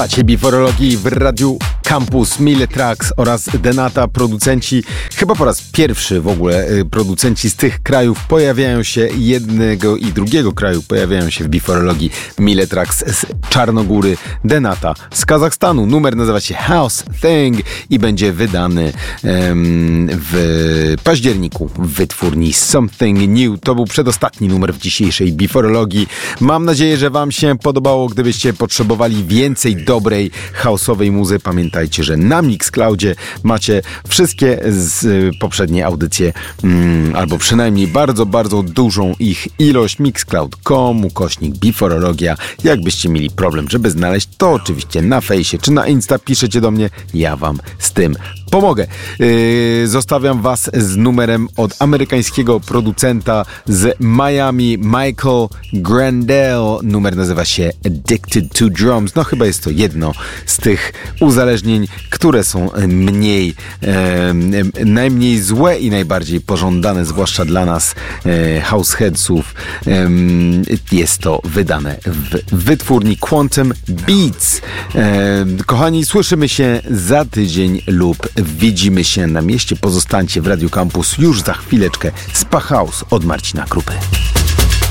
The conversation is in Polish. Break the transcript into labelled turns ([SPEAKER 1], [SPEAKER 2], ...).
[SPEAKER 1] Słuchacie Biforologii w Radiu Campus, Mille Tracks oraz Denata, producenci, chyba po raz pierwszy w ogóle producenci z tych krajów pojawiają się, jednego i drugiego kraju pojawiają się w Biforologii. Mille Tracks z Czarnogóry, Denata z Kazachstanu. Numer nazywa się House Thing i będzie wydany w październiku w wytwórni Something New. To był przedostatni numer w dzisiejszej Biforologii. Mam nadzieję, że wam się podobało. Gdybyście potrzebowali więcej dobrej house'owej muzy, pamiętajcie, że na Mixcloudzie macie wszystkie poprzednie audycje, albo przynajmniej bardzo, bardzo dużą ich ilość. Mixcloud.com/Biforologia. Jakbyście mieli problem, żeby znaleźć, to oczywiście na fejsie czy na Insta piszecie do mnie, ja wam z tym pomogę. Zostawiam was z numerem od amerykańskiego producenta z Miami, Michael Grandel. Numer nazywa się Addicted to Drums. No chyba jest to jedno z tych uzależnień, które są najmniej złe i najbardziej pożądane, zwłaszcza dla nas househeadsów. Jest to wydane w wytwórni Quantum Beats. Kochani, słyszymy się za tydzień lub widzimy się na mieście. Pozostańcie w Radiu Campus już za chwileczkę. Spa House od Marcina Krupy.